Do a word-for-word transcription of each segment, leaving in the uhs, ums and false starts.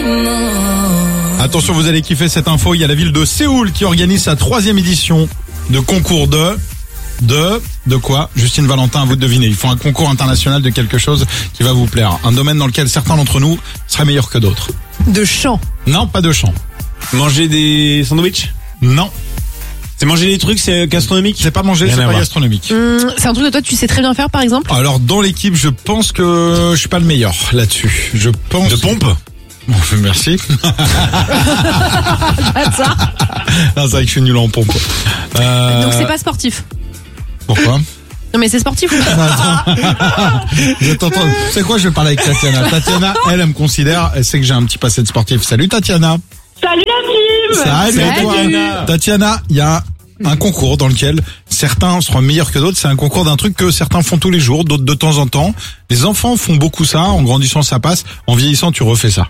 Attention, vous allez kiffer cette info. Il y a la ville de Séoul qui organise sa troisième édition de concours de... De... De quoi? Justine Valentin, à vous de deviner. Ils font un concours international de quelque chose qui va vous plaire. Un domaine dans lequel certains d'entre nous seraient meilleurs que d'autres. De chant. Non, pas de chant. Manger des sandwichs? Non. C'est manger des trucs, c'est gastronomique? C'est pas manger, Rien c'est à pas voir. gastronomique. Hum, c'est un truc que toi tu sais très bien faire par exemple? Alors dans l'équipe, je pense que je suis pas le meilleur là-dessus. Je pense. De pompe? Bon, merci. Pas de ça. Ah, c'est vrai que je suis nul en pompe. Euh... Donc c'est pas sportif. Pourquoi? Non mais c'est sportif ou pas? Je t'entends. C'est quoi? Je vais parler avec Tatiana. Tatiana, elle, elle me considère. Elle sait que j'ai un petit passé de sportif. Salut Tatiana. Salut la team. Salut, Salut. toi. Tatiana, il y a un concours dans lequel certains seront meilleurs que d'autres. C'est un concours d'un truc que certains font tous les jours, d'autres de temps en temps. Les enfants font beaucoup ça. En grandissant, ça passe. En vieillissant, tu refais ça.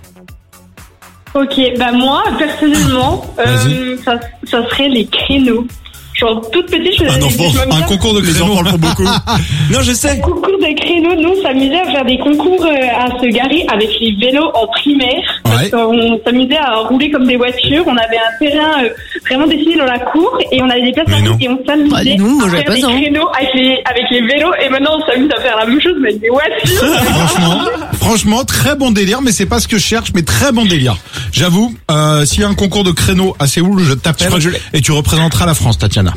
Ok, bah moi, personnellement, euh, ça, ça serait les créneaux. Genre, toute petite, je faisais Un des enfant, je un m'amusais- concours de Les créneaux. enfants le font beaucoup. Non, je sais. Concours de créneaux, nous, on s'amusait à faire des concours euh, à se garer avec les vélos en primaire. Ouais. Parce qu'on s'amusait à rouler comme des voitures. On avait un terrain euh, vraiment dessiné dans la cour et on avait des places Mais non. et on s'amusait Bah, dis donc, moi, à j'avais faire pas des ça, hein. créneaux avec les, avec les vélos et maintenant on s'amuse à faire la même chose mais avec des voitures. Franchement, franchement, très bon délire, mais c'est pas ce que je cherche, mais très bon délire. J'avoue, euh, s'il y a un concours de créneaux à Séoul, je t'appelle Je crois que je l'ai. et tu représenteras la France, Tatiana.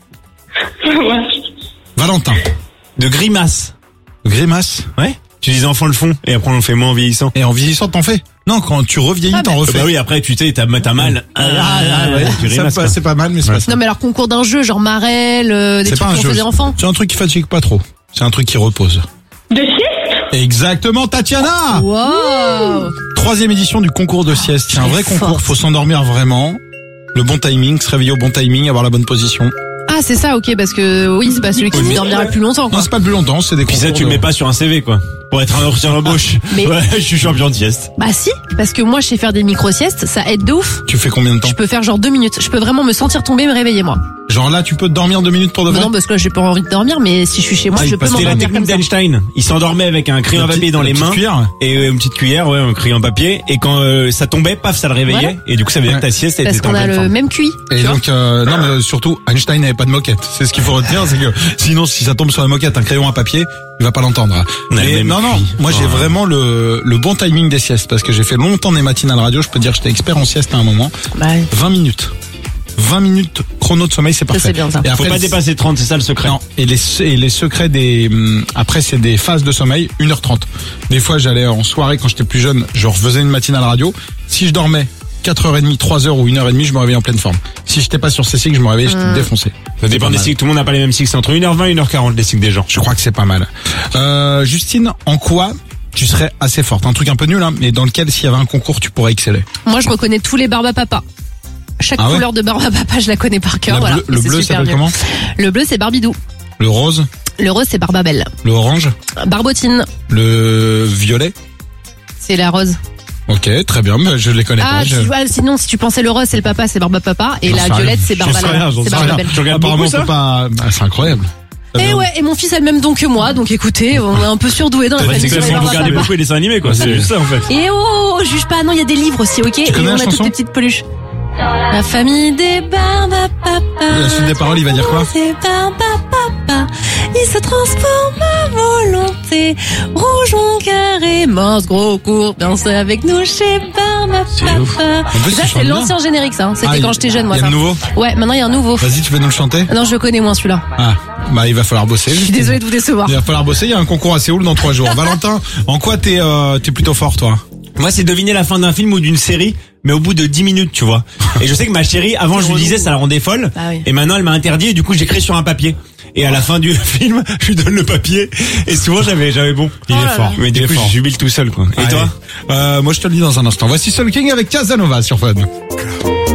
Ouais. Valentin. De grimace. Grimace. Ouais. Tu dis les enfants le font et après on le fait moins en vieillissant. Et en vieillissant, t'en fais? Non, quand tu revieillis, Ah, t'en bah. refais. Bah oui, après tu sais, t'as t'as mal. Ah, ouais, tu ça, grimaces, pas- quoi. c'est pas mal, mais c'est pas ça. Non mais alors concours d'un jeu genre Marel, euh, des C'est trucs pas un qu'on jeu. faisait enfants. C'est un truc qui fatigue pas trop. C'est un truc qui repose. De sieste. Exactement, Tatiana! Wow. Troisième édition du concours de sieste. C'est un vrai Très concours. forte. Faut s'endormir vraiment. Le bon timing, se réveiller au bon timing, avoir la bonne position. Ah c'est ça, ok, parce que oui c'est pas celui qui Oui. dormira le plus longtemps Non, quoi. c'est pas le plus longtemps, c'est des Puis concours. ça, tu le de- mets pas sur un C V, quoi. Pour être un entretien d'embauche. Mais- Ouais, je suis champion de sieste. Bah si, parce que moi je sais faire des micro-siestes, ça aide de ouf. Tu fais combien de temps? Je peux faire genre deux minutes. Je peux vraiment me sentir tomber, me réveiller moi. Genre là, tu peux te dormir deux minutes pour de Bah vrai? non parce que là j'ai pas envie de dormir, mais si je suis chez moi Ah, je il peux passe- C'était la m'endormir technique comme ça. d'Einstein. Il s'endormait avec un crayon à La papier petite- dans la les petite mains. cuillère. Et euh, une petite cuillère, ouais, un crayon papier. Et quand euh, ça tombait, paf, ça le réveillait. Voilà. Et du coup, ça veut dire que ta sieste était Parce en qu'on a pleine le forme. même Q I. Et tu vois. donc, euh, non, mais euh, surtout, Einstein n'avait pas de moquette. C'est ce qu'il faut retenir, c'est que sinon, si ça tombe sur la moquette, un crayon à papier, il va pas l'entendre. On a le Mais même non, non, Q I. moi j'ai Oh. vraiment le, le bon timing des siestes parce que j'ai fait longtemps des matinales radio. Je peux dire que j'étais expert en sieste à un moment. Bah, vingt minutes. vingt minutes chrono de sommeil, c'est parfait. c'est bien ça. Et Faut après, pas le- dépasser trente, c'est ça le secret. Non, et les, et les secrets des... hum, Après, c'est des phases de sommeil, une heure trente. Des fois, j'allais en soirée quand j'étais plus jeune, je refaisais une matinale radio. Si je dormais quatre heures trente, trois heures ou une heure trente, je me réveillais en pleine forme. Si j'étais pas sur ces cycles, je me réveillais, j'étais défoncé. Ça dépend pas des mal. cycles. Tout le monde n'a pas les mêmes cycles. C'est entre une heure vingt et une heure quarante les cycles des gens. Je crois que c'est pas mal. Euh, Justine, en quoi tu serais assez forte? Un truc un peu nul, hein, mais dans lequel, s'il y avait un concours, tu pourrais exceller. moi je reconnais tous les barbes à papa. Chaque Ah ouais couleur de barbe à papa, je la connais par cœur. La Voilà, bleu- le c'est bleu super s'appelle bien. comment? Le bleu c'est Barbidou. Le rose, Le rose c'est Barbabelle. le orange, Barbotine, le violet. c'est la rose. Ok, très bien, mais je les connais Ah, pas. je- tu vois, sinon si tu pensais le rose c'est le papa, c'est barbe à papa, et J'en la sais rien. violette c'est J'en sais rien, Barbabelle. j'en C'est sais rien. Barbabelle. Tu regardes Apparemment, beaucoup, on ça peut pas. Bah, c'est incroyable. Ça Et vient- ouais, et mon fils a le même don que moi, donc écoutez, on est un peu surdoué dans la Ouais, famille. c'est sur que les vous barbes à regardez papa. beaucoup les dessins animés, quoi. C'est juste ça, en fait. Et oh, juge pas, non, il y a des livres aussi, ok? Et connais on la a toutes chanson des petites peluches. La famille des barbes à papa. La suite des paroles, il va dire quoi? Des barbes à papa. Il se transforme à volonté. Rouge, on carré, mince, gros, court. Dansez avec nous chez Barbe à C'est ouf. papa. En plus, Ça, tu c'est chantes bien. l'ancien générique, ça. hein. C'était Ah, quand il- j'étais jeune, moi, Il y a ça. le nouveau? Ouais, maintenant il y a un nouveau. Vas-y, tu veux nous le chanter? Non, je le connais moins, celui-là. Ah, bah il va falloir bosser. Je suis Justine. désolée de vous décevoir. Il va falloir bosser. Il y a un concours à Séoul dans trois jours. Valentin, en quoi t'es euh, t'es plutôt fort, toi? Moi, c'est deviner la fin d'un film ou d'une série, mais au bout de dix minutes, tu vois. Et je sais que ma chérie, avant, je lui disais, ça la rendait folle. Ah oui. Et maintenant, elle m'a interdit, et du coup, j'écris sur un papier. Et à la fin du film, je lui donne le papier. Et souvent, j'avais, j'avais bon. Il Oh est là fort. là. Mais Il du est coup, fort. je jubile tout seul, quoi. Et Allez. toi? euh, Moi, je te le dis dans un instant. Voici Soul King avec Casanova sur Fun.